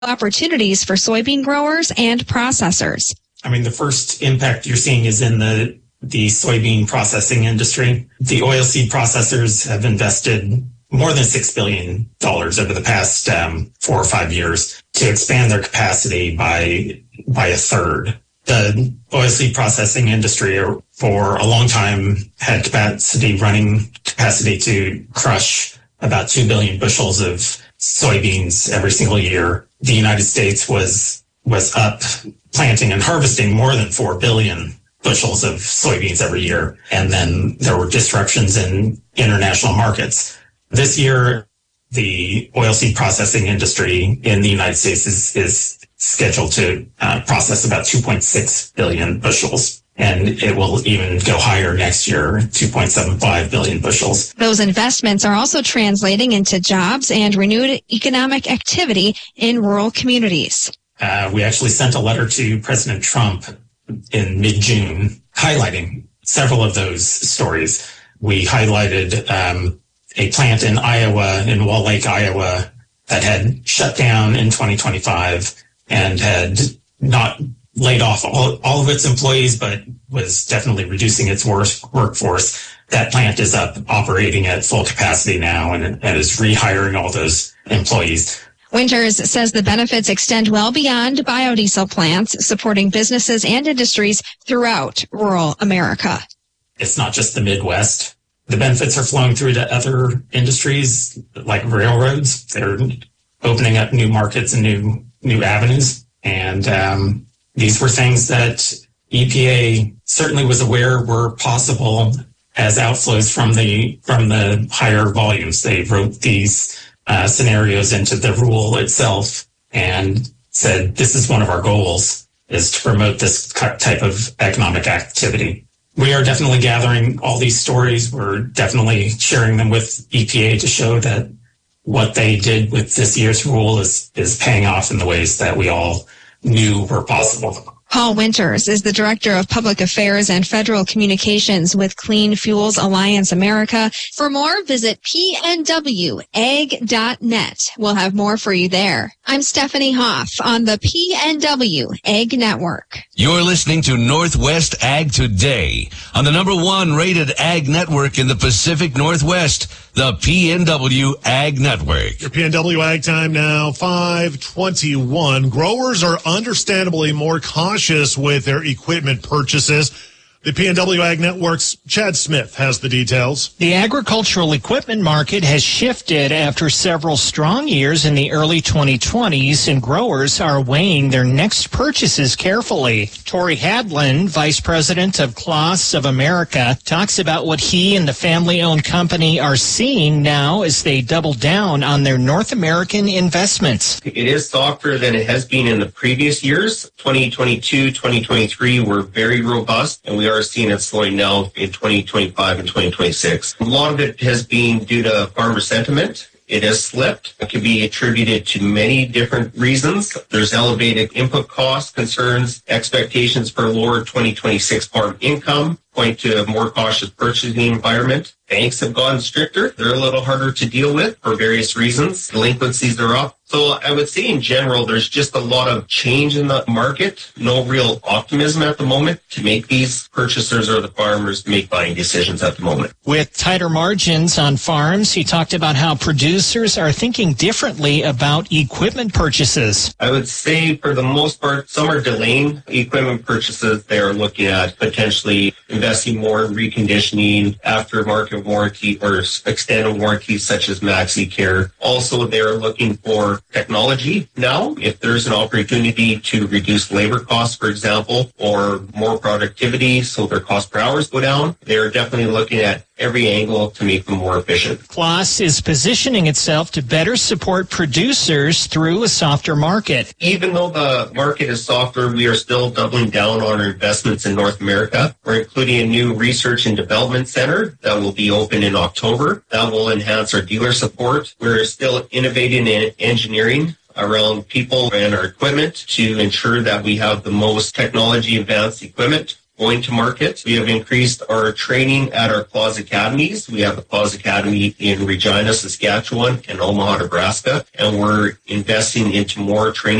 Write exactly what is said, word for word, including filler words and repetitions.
opportunities for soybean growers and processors. I mean, the first impact you're seeing is in the, the soybean processing industry. The oilseed processors have invested more than six billion dollars over the past um, four or five years to expand their capacity by by a third. The oilseed processing industry for a long time had capacity, running capacity to crush about two billion bushels of soybeans every single year. The United States was was up planting and harvesting more than four billion bushels of soybeans every year. And then there were disruptions in international markets. This year, the oilseed processing industry in the United States is, is scheduled to uh, process about two point six billion bushels. And it will even go higher next year, two point seven five billion bushels. Those investments are also translating into jobs and renewed economic activity in rural communities. Uh, we actually sent a letter to President Trump in mid-June highlighting several of those stories. We highlighted um, a plant in Iowa, in Wall Lake, Iowa, that had shut down in twenty twenty-five and had not laid off all, all of its employees, but was definitely reducing its work, workforce. That plant is up operating at full capacity now and, and is rehiring all those employees. Winters says the benefits extend well beyond biodiesel plants, supporting businesses and industries throughout rural America. It's not just the Midwest. The benefits are flowing through to other industries like railroads. They're opening up new markets and new new avenues. And um, these were things that E P A certainly was aware were possible as outflows from the from the higher volumes. They wrote these uh, scenarios into the rule itself and said, this is one of our goals, is to promote this type of economic activity. We are definitely gathering all these stories. We're definitely sharing them with E P A to show that what they did with this year's rule is, is paying off in the ways that we all knew were possible. Paul Winters is the Director of Public Affairs and Federal Communications with Clean Fuels Alliance America. For more, visit P N W ag dot net. We'll have more for you there. I'm Stephanie Hoff on the P N W Ag Network. You're listening to Northwest Ag Today on the number one rated ag network in the Pacific Northwest, the P N W Ag Network. Your P N W Ag time now, five twenty-one. Growers are understandably more cautious with their equipment purchases. The P N W Ag Network's Chad Smith has the details. The agricultural equipment market has shifted after several strong years in the early twenty twenties, and growers are weighing their next purchases carefully. Tori Hadlin, Vice President of Claas of America, talks about what he and the family-owned company are seeing now as they double down on their North American investments. It is softer than it has been in the previous years. twenty twenty-two, twenty twenty-three were very robust, and we are seeing it slowing now in twenty twenty-five and twenty twenty-six. A lot of it has been due to farmer sentiment. It has slipped. It can be attributed to many different reasons. There's elevated input cost concerns, expectations for lower twenty twenty-six farm income, point to a more cautious purchasing environment. Banks have gotten stricter. They're a little harder to deal with for various reasons. Delinquencies are up. So I would say in general, there's just a lot of change in the market. No real optimism at the moment to make these purchasers or the farmers make buying decisions at the moment. With tighter margins on farms, he talked about how producers are thinking differently about equipment purchases. I would say for the most part, some are delaying equipment purchases. They're looking at potentially investing more in reconditioning, aftermarket warranty, or extended warranties such as MaxiCare. Also, they're looking for technology now. If there's an opportunity to reduce labor costs, for example, or more productivity so their cost per hours go down, they're definitely looking at every angle to make them more efficient. Claas is positioning itself to better support producers through a softer market. Even though the market is softer, we are still doubling down on our investments in North America. We're including a new research and development center that will be open in October. That will enhance our dealer support. We're still innovating in engineering around people and our equipment to ensure that we have the most technology advanced equipment. going to market. We have increased our training at our Claus Academies. We have the Claus Academy in Regina, Saskatchewan, and Omaha, Nebraska, and we're investing into more training